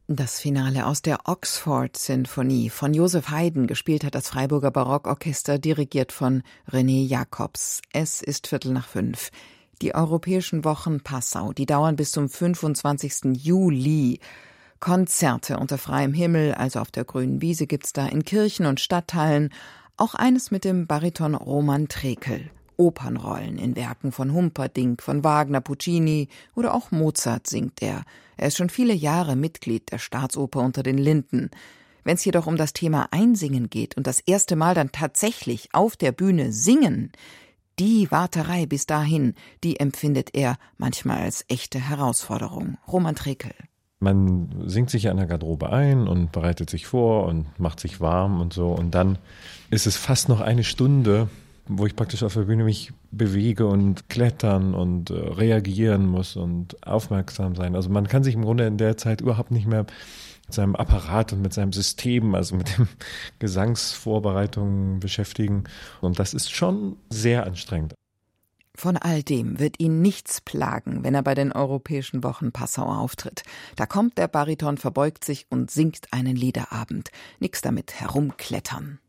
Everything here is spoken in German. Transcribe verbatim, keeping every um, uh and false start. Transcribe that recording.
Das Finale aus der Oxford-Sinfonie von Joseph Haydn, gespielt hat das Freiburger Barockorchester, dirigiert von René Jacobs. Es ist Viertel nach fünf. Die Europäischen Wochen Passau, die dauern bis zum fünfundzwanzigsten Juli. Konzerte unter freiem Himmel, also auf der grünen Wiese, gibt's da in Kirchen und Stadtteilen. Auch eines mit dem Bariton Roman Trekel. Opernrollen in Werken von Humperdinck, von Wagner, Puccini oder auch Mozart singt er. Er ist schon viele Jahre Mitglied der Staatsoper unter den Linden. Wenn es jedoch um das Thema Einsingen geht und das erste Mal dann tatsächlich auf der Bühne singen, die Warterei bis dahin, die empfindet er manchmal als echte Herausforderung. Roman Trekel. Man singt sich ja in der Garderobe ein und bereitet sich vor und macht sich warm und so. Und dann ist es fast noch eine Stunde, wo ich praktisch auf der Bühne mich bewege und klettern und äh, reagieren muss und aufmerksam sein. Also man kann sich im Grunde in der Zeit überhaupt nicht mehr mit seinem Apparat und mit seinem System, also mit den Gesangsvorbereitungen beschäftigen. Und das ist schon sehr anstrengend. Von all dem wird ihn nichts plagen, wenn er bei den Europäischen Wochen Passau auftritt. Da kommt der Bariton, verbeugt sich und singt einen Liederabend. Nix damit herumklettern.